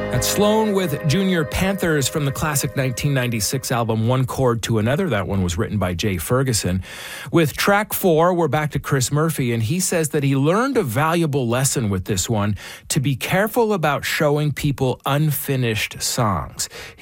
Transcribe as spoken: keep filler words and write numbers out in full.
That's Sloan with Junior Panthers from the classic nineteen ninety-six album One Chord to Another. That one was written by Jay Ferguson. With track four, we're back to Chris Murphy, and he says that he learned a valuable lesson with this one, to be careful about showing people unfinished songs.